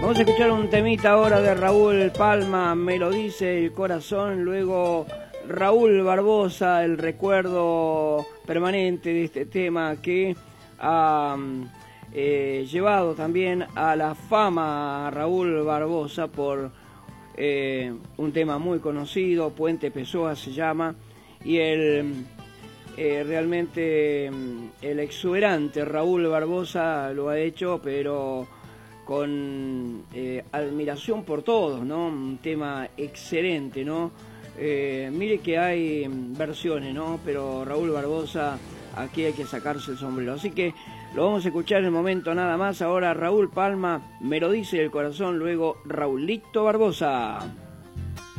Vamos a escuchar un temita ahora de Raúl Palma, Me lo dice el corazón, luego Raúl Barbosa, el recuerdo permanente de este tema que ha llevado también a la fama a Raúl Barbosa por un tema muy conocido, Puente Pessoa se llama, y realmente el exuberante Raúl Barbosa lo ha hecho, pero con admiración por todos, ¿no? Un tema excelente, ¿no? Mire que hay versiones, ¿no? Pero Raúl Barbosa, aquí hay que sacarse el sombrero. Así que lo vamos a escuchar en el momento nada más. Ahora Raúl Palma, Me lo dice el corazón, luego Raulito Barbosa.